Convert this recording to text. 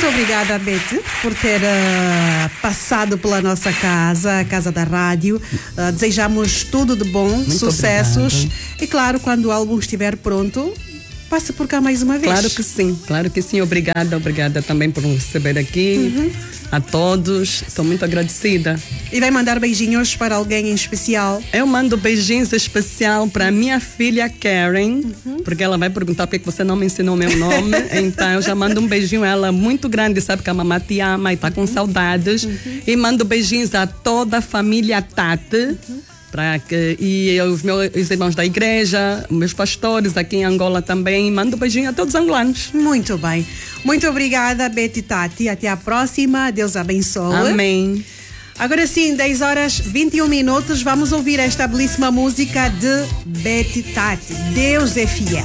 Muito obrigada, Betty, por ter passado pela nossa casa, a casa da rádio. Desejamos tudo de bom, muito sucessos. Obrigado. E claro, quando o álbum estiver pronto, passe por cá mais uma vez. Claro que sim. Obrigada também por me receber aqui. A todos, estou muito agradecida. E vai mandar beijinhos para alguém em especial? Eu mando beijinhos especial para minha filha Karen, porque ela vai perguntar por que você não me ensinou meu nome. Então eu já mando um beijinho a ela muito grande, sabe que a mamãe te ama e está com saudades. E mando beijinhos a toda a família Tati. E os meus irmãos da igreja, meus pastores aqui em Angola também. Mando beijinho a todos os angolanos. Muito bem. Muito obrigada, Betty Tati. Até a próxima. Deus abençoe. Amém. Agora sim, 10h21. Vamos ouvir esta belíssima música de Betty Tati. Deus é fiel.